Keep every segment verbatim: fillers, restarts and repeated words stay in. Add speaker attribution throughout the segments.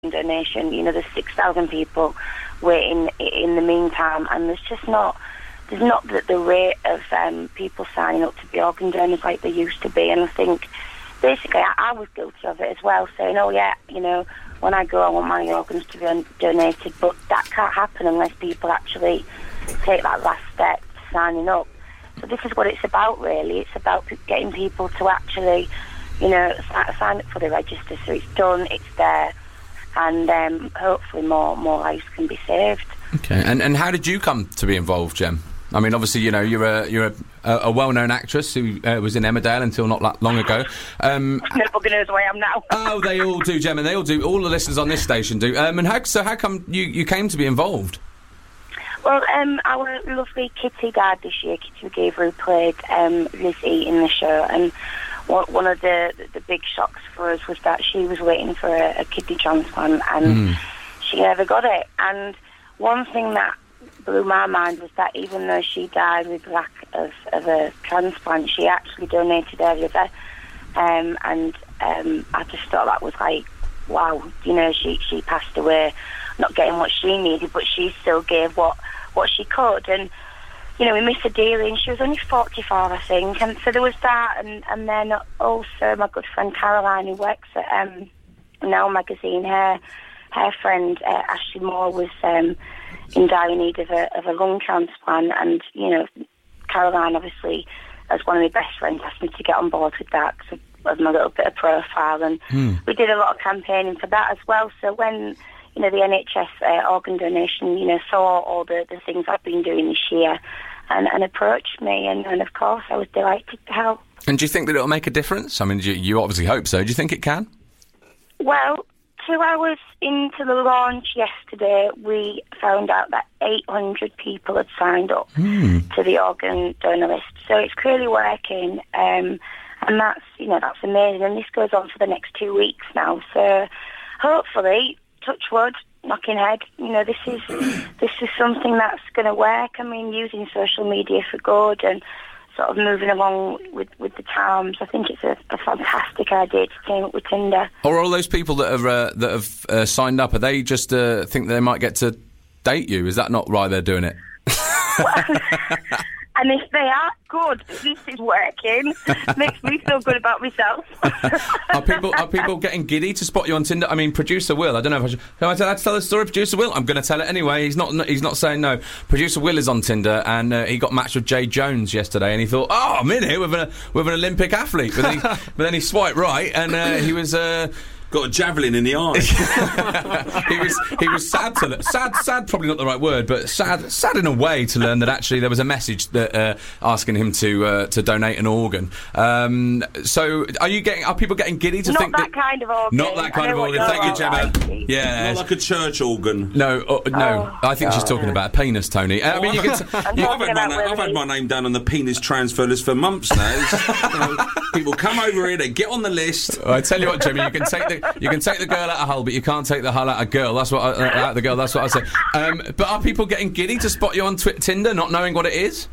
Speaker 1: donation. You know, there's six thousand people waiting in the meantime, and there's just not there's not the, the rate of um, people signing up to be organ donors like there used to be. And I think basically I, I was guilty of it as well, saying, oh yeah, you know, when I go I want my organs to be un- donated, but that can't happen unless people actually take that last step, signing up. So this is what it's about, really. It's about getting people to actually, you know, sign up for the register. So it's done, it's there, and um, hopefully more more lives can be saved.
Speaker 2: Okay, and and how did you come to be involved, Jem? I mean, obviously, you know, you're a you're a, a well-known actress who uh, was in Emmerdale until not that long ago. Um,
Speaker 1: Nobody knows who I am now.
Speaker 2: Oh, they all do, Jem, and they all do. All the listeners on this station do. Um, and how so? How come you, you came to be involved?
Speaker 1: Well, um, our lovely Kitty died this year. Kitty McGeever, who played um, Lizzie in the show, and one of the the big shocks for us was that she was waiting for a, a kidney transplant, and mm. she never got it. And one thing that blew my mind was that even though she died with lack of, of a transplant, she actually donated her liver, um, and um, I just thought that was like, wow, you know, she she passed away not getting what she needed, but she still gave what what she could. And you know, we missed her dearly, and she was only forty-five, I think. And so there was that, and, and then also my good friend Caroline, who works at um, Now magazine, her her friend uh, Ashley Moore was um, in dire need of a, of a lung transplant, and you know, Caroline, obviously, as one of my best friends, asked me to get on board with that because of my little bit of profile, and mm. we did a lot of campaigning for that as well. So when you know, the N H S uh, organ donation, you know, saw all the, the things I've been doing this year and, and approached me, and, and of course I was delighted to help. And
Speaker 2: do you think that it'll make a difference? I mean, you, you obviously hope so. Do you think it can?
Speaker 1: Well, two hours into the launch yesterday, we found out that eight hundred people had signed up mm. to the organ donor list. So it's clearly working, um, and that's, you know, that's amazing. And this goes on for the next two weeks now. So hopefully, touch wood, knocking head, you know, this is this is something that's going to work. I mean, using social media for good and sort of moving along with, with the times, I think it's a, a fantastic idea to team up with Tinder.
Speaker 2: Or all those people that have uh, that have uh, signed up, are they just uh, think they might get to date you? Is that not why they're doing it?
Speaker 1: And if they are, good, this is working. Makes me feel good about myself.
Speaker 2: Are people are people getting giddy to spot you on Tinder? I mean, Producer Will, I don't know if I should... Can I tell, tell the story? Producer Will? I'm going to tell it anyway. He's not He's not saying no. Producer Will is on Tinder, and uh, he got matched with Jay Jones yesterday, and he thought, oh, I'm in here with, a, with an Olympic athlete. But then he, but then he swiped right, and uh, he was... Uh,
Speaker 3: got a javelin in the eye.
Speaker 2: he was he was sad to le- sad sad probably not the right word, but sad sad in a way to learn that actually there was a message that uh, asking him to uh, to donate an organ. Um, so are you getting are people getting giddy to
Speaker 1: not
Speaker 2: think
Speaker 1: that, that kind of organ?
Speaker 2: Not that kind of organ. Thank you, Gemma.
Speaker 1: Like.
Speaker 2: Yeah,
Speaker 3: not like a church organ.
Speaker 2: No, uh, no.
Speaker 1: Oh,
Speaker 2: I think
Speaker 1: God.
Speaker 2: she's talking about a penis, Tony. Uh, I mean, you can.
Speaker 3: You, I've, had my na- I've had my name down on the penis transfer list for months now. You know, people come over here, they get on the list.
Speaker 2: Well, I tell you what, Jimmy, you can take the you can take the girl out of hull, but you can't take the hull out of girl. That's what I, uh, out of the girl. That's what I say. Um, but are people getting giddy to spot you on twi- Tinder, not knowing what it is?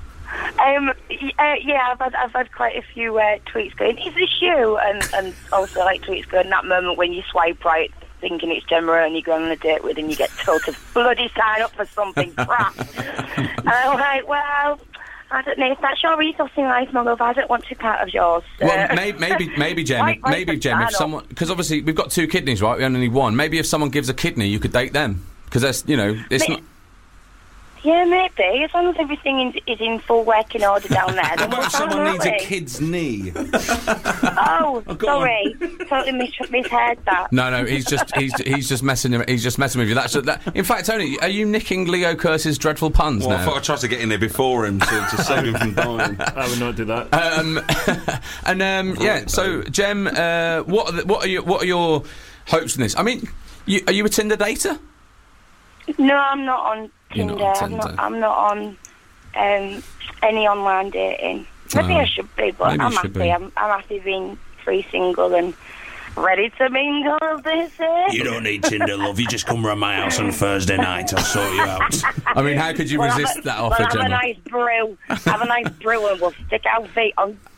Speaker 1: Um, uh, yeah, I've had I've had quite a few uh, tweets going, "Is this you?" And and also like tweets going, that moment when you swipe right, thinking it's Gemma and you go on a date with, and you get told to bloody sign up for something crap. And I'm like, well, I don't know if that's your ethos in life, my love. I don't want to be part of yours. So.
Speaker 2: Well, maybe, maybe, maybe, Jem,
Speaker 1: Right, right,
Speaker 2: maybe, Jem, if someone, because obviously we've got two kidneys, right? We only need one. Maybe if someone gives a kidney, you could date them because that's, you know, it's
Speaker 1: May-
Speaker 2: not.
Speaker 1: Yeah, maybe. As long as everything is, is in full working order down there.
Speaker 3: How about someone needs a kid's knee?
Speaker 1: Oh,
Speaker 3: oh
Speaker 1: sorry, totally mis- misheard that.
Speaker 2: No, no, he's just he's he's just messing he's just messing with you. That's that. In fact, Tony, are you nicking Leo Curse's dreadful puns
Speaker 3: well,
Speaker 2: now?
Speaker 3: I thought I'd try to get in there before him to, to save him from dying.
Speaker 4: I would not do that.
Speaker 2: Um, and um, yeah, so Jem, uh, what are the, what are your what are your hopes in this? I mean, you, are you a Tinder dater?
Speaker 1: No, I'm not on Tinder.
Speaker 2: Not on
Speaker 1: I'm, not,
Speaker 2: Tinder.
Speaker 1: I'm not on um, any online dating. Maybe
Speaker 2: Oh,
Speaker 1: I should be, but
Speaker 2: maybe
Speaker 1: I'm
Speaker 2: you should
Speaker 1: happy.
Speaker 2: be.
Speaker 1: I'm, I'm happy being free, single, and ready to mingle, as they say.
Speaker 3: You don't need Tinder, love. You just come round my house on Thursday night. I'll sort you out.
Speaker 2: I mean, how could you
Speaker 1: Well,
Speaker 2: resist
Speaker 1: have a,
Speaker 2: that offer,
Speaker 1: well, have
Speaker 2: Gemma?
Speaker 1: a nice brew. Have a nice brew, and we'll stick our feet on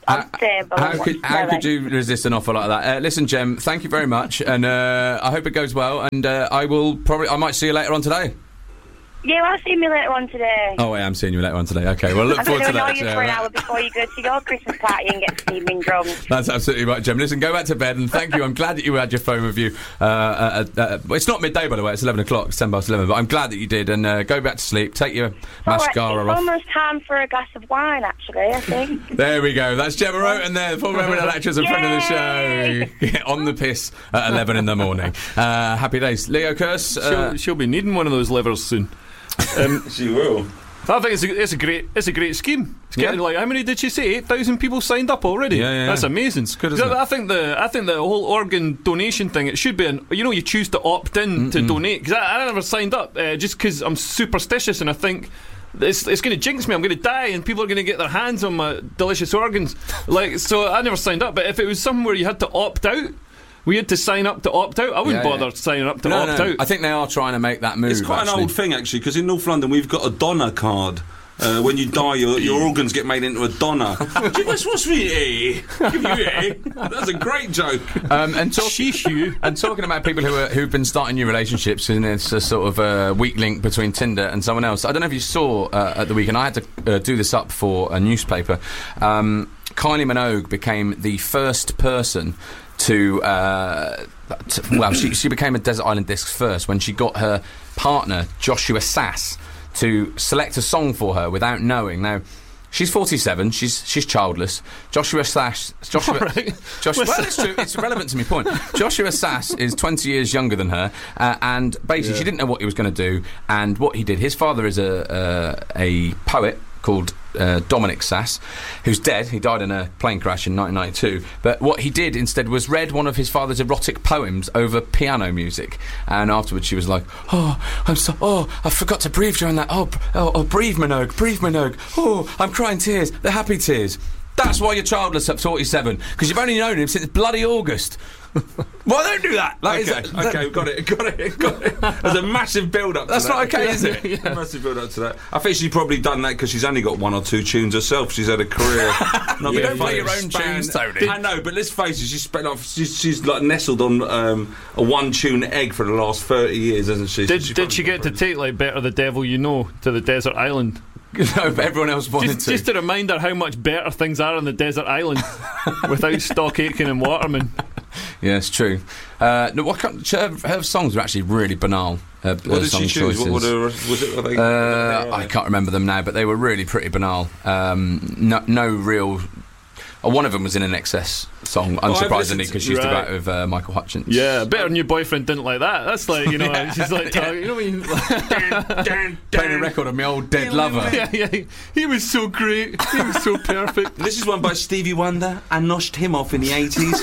Speaker 1: unstable.
Speaker 2: How, how, could, how could you resist an offer like that? Uh, listen, Jem, thank you very much, and uh, I hope it goes well. And uh, I will probably, I might see you later on today.
Speaker 1: Yeah, I'll see me later on today.
Speaker 2: Oh, I am seeing you later on today. Okay, well, look
Speaker 1: I'm
Speaker 2: forward to that.
Speaker 1: I'm going to annoy you for an hour before you go to your Christmas party and get steaming drunk.
Speaker 2: That's absolutely right, Jem. Listen, go back to bed, and thank you. I'm glad that you had your phone with you. Uh, uh, uh, well, it's not midday, by the way. It's eleven o'clock. It's ten past eleven. But I'm glad that you did. And uh, go back to sleep. Take your mascara
Speaker 1: right, it's
Speaker 2: off.
Speaker 1: almost time for a glass of wine, actually, I think.
Speaker 2: There we go. That's Gemma Roten there, former Eminent actress and friend of the show. Yeah, on the piss at eleven in the morning. Uh, happy days. Leo Kearse. Uh,
Speaker 4: she'll, she'll be needing one of those levers soon.
Speaker 3: Um, she will.
Speaker 4: I think it's a, it's a great it's a great scheme. It's getting
Speaker 2: Yeah.
Speaker 4: like, how many did she say? Eight thousand people signed up already.
Speaker 2: Yeah, yeah,
Speaker 4: That's
Speaker 2: yeah.
Speaker 4: amazing.
Speaker 2: It's good, isn't
Speaker 4: I,
Speaker 2: it?
Speaker 4: I think the I think the whole organ donation thing. It should be an, you know, you choose to opt in to donate, because I, I never signed up uh, just because I'm superstitious and I think it's it's going to jinx me. I'm going to die and people are going to get their hands on my delicious organs. Like, so I never signed up. But if it was something where you had to opt out. We had to sign up to opt out. I wouldn't
Speaker 2: Yeah,
Speaker 4: bother
Speaker 2: yeah.
Speaker 4: signing up to
Speaker 2: no,
Speaker 4: opt
Speaker 2: no.
Speaker 4: out.
Speaker 2: I think they are trying to make that move.
Speaker 3: It's quite
Speaker 2: actually.
Speaker 3: an old thing, actually, because in North London we've got a donor card. Uh, when you die, your, your organs get made into a donor. Give us what's me, Give you eh? That's a great joke.
Speaker 2: Um, and, talk-
Speaker 4: Sheesh you.
Speaker 2: and talking about people who are, who've been starting new relationships, and it's a sort of uh, weak link between Tinder and someone else. I don't know if you saw uh, at the weekend. I had to uh, do this up for a newspaper. Um, Kylie Minogue became the first person to, uh, to well, she, she became a Desert Island Discs first when she got her partner Joshua Sass to select a song for her without knowing. Now, she's forty-seven. She's she's childless. Joshua Sass. Joshua.
Speaker 4: Right.
Speaker 2: Joshua. Well, it's true. It's relevant to my point. Joshua Sass is twenty years younger than her, uh, and basically she didn't know what he was going to do. And what he did, his father is a a, a poet called uh, Dominic Sass, who's dead. He died in a plane crash in nineteen ninety-two. But what he did instead was read one of his father's erotic poems over piano music. And afterwards she was like, oh, I'm so, oh, I forgot to breathe during that. Oh, oh, oh breathe, Minogue, breathe, Minogue. Oh, I'm crying tears. They're happy tears. That's why you're childless at forty-seven, because you've only known him since bloody August. Well, don't do that. Like,
Speaker 3: Okay,
Speaker 2: is that,
Speaker 3: okay, got it, got it, got it. There's a massive build-up to
Speaker 2: That's
Speaker 3: that.
Speaker 2: not okay, is it?
Speaker 3: Yeah. A massive build-up to that. I think she's probably done that because she's only got one or two tunes herself. She's had a career. Not
Speaker 2: You
Speaker 3: being
Speaker 2: don't play
Speaker 3: funny,
Speaker 2: your own
Speaker 3: span-
Speaker 2: tunes, Tony.
Speaker 3: I know, but let's face it, she's spent off. She's, she's like nestled on um, a one-tune egg for the last thirty years, hasn't she?
Speaker 4: Did,
Speaker 3: She's
Speaker 4: did she get to take like Better the Devil You Know to the desert island?
Speaker 2: No, but everyone else wanted
Speaker 4: Just,
Speaker 2: to.
Speaker 4: just a reminder how much better things are on the desert island without Stock Aitken and Waterman.
Speaker 2: Yeah, it's true. Uh, no, what kind, her, her songs are actually really banal. Her,
Speaker 3: What
Speaker 2: her
Speaker 3: did
Speaker 2: song
Speaker 3: she choose?
Speaker 2: choices.
Speaker 3: What, what are, was it? Were they,
Speaker 2: Uh, I can't remember them now, but they were really pretty banal. Um, no, no real. Oh, one of them was in an Excess song,
Speaker 3: I've
Speaker 2: unsurprisingly,
Speaker 3: listened to-
Speaker 2: because she used to go
Speaker 4: right.
Speaker 2: out with uh, Michael Hutchins.
Speaker 4: Yeah, better new boyfriend didn't like that. That's like, you know, she's like, talking, you know what I mean?
Speaker 2: Playing a record of my old dead lover.
Speaker 4: yeah, yeah, he was so great. He was so perfect.
Speaker 3: This is one by Stevie Wonder. I noshed him off in the eighties.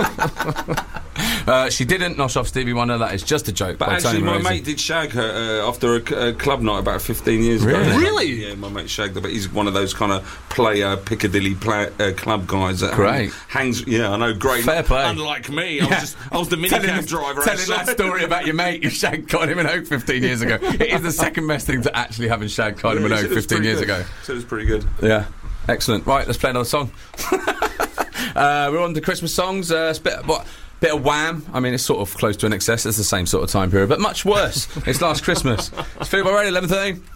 Speaker 2: Uh, she didn't nosh off Stevie Wonder. That is just a joke.
Speaker 3: But
Speaker 2: by
Speaker 3: actually,
Speaker 2: Tony
Speaker 3: my
Speaker 2: Morosi.
Speaker 3: mate did shag her uh, after a, c- a club night about fifteen years ago.
Speaker 2: Really?
Speaker 4: Really?
Speaker 3: Yeah, my mate shagged her, but he's one of those kind of player Piccadilly play, uh, club guys that
Speaker 2: Great.
Speaker 3: hangs. Yeah, I know, great.
Speaker 2: Fair play.
Speaker 3: Unlike me, I was just I was the
Speaker 2: Telling
Speaker 3: minicab
Speaker 2: us-
Speaker 3: driver.
Speaker 2: Telling
Speaker 3: outside.
Speaker 2: that story about your mate you shagged Kylie Minogue fifteen years ago. It is the second best thing to actually having shagged Kylie
Speaker 3: Yeah, he said
Speaker 2: Minogue
Speaker 3: it was
Speaker 2: fifteen
Speaker 3: pretty
Speaker 2: years
Speaker 3: good.
Speaker 2: ago.
Speaker 3: So it was pretty good.
Speaker 2: Yeah. Excellent. Right, let's play another song. uh, we're on to Christmas songs. Uh, it's a bit, what, bit of Wham. I mean, it's sort of close to an excess. It's the same sort of time period, but much worse. It's Last Christmas. It's Football Radio, eleven thirty.